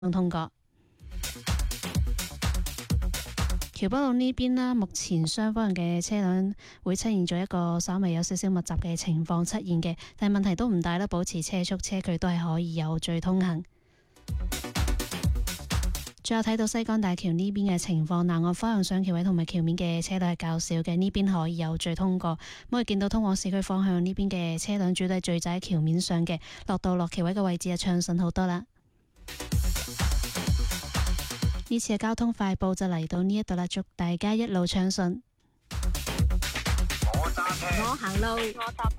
通過。橋北路呢邊啦，目前雙方嘅車輛會出現咗一個稍微有少少密集嘅情況出現嘅，但係問題都唔大啦，保持車速車距都係可以有序通行。最後睇到西港大橋呢邊嘅情況，南岸方向上橋位同埋橋面嘅車輛係較少嘅，呢邊可以有序通過。可以見到通往市區方向呢邊嘅車輛主要都係聚集喺橋面上嘅，落到落橋位嘅位置就暢順好多啦。呢次嘅交通快報就嚟到呢一度啦，祝大家一路暢順。 我行路， 我搭